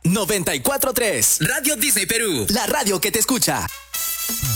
94.3. Radio Disney Perú. La radio que te escucha.